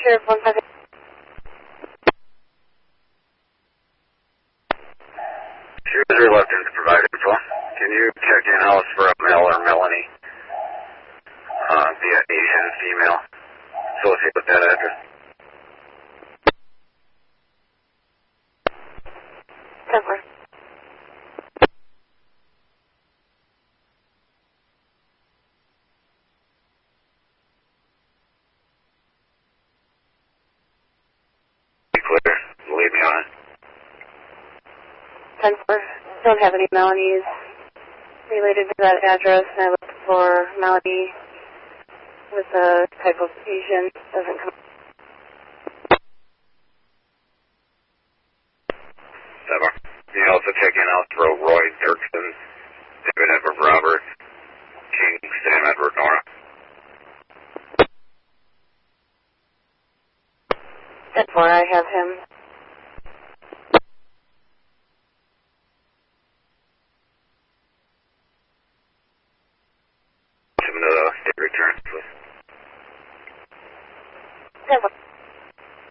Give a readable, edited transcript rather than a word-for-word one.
Sheriff 158. She was reluctant to provide info. Can you check in-house for a Mel or Melanie? Via Asian female. Associate with that address. 10-4. Be clear. Believe me on it. 10-4. Don't have any Melanies related to that address. I looked for Melanie with a type of Asian. Doesn't come. 7. Can you also check in-house for Roy Dirksen, David Edward Roberts, King Sam Edward Nora? 10-4. I have him. Him to the state return, please. 10-4.